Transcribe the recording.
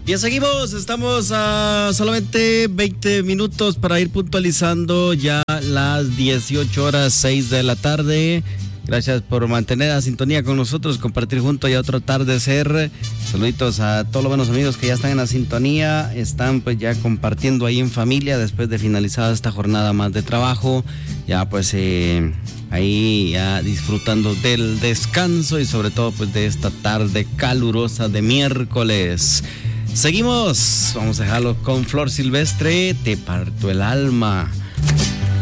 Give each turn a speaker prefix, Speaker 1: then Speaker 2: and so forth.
Speaker 1: Bien, seguimos, estamos a solamente 20 minutos para ir puntualizando ya las 18:06 de la tarde. Gracias por mantener la sintonía con nosotros, compartir junto y otro atardecer. Saluditos a todos los buenos amigos que ya están en la sintonía, están pues ya compartiendo ahí en familia después de finalizada esta jornada más de trabajo. Ya pues ahí ya disfrutando del descanso y sobre todo pues de esta tarde calurosa de miércoles. Seguimos, vamos a dejarlo con Flor Silvestre, Te parto el alma.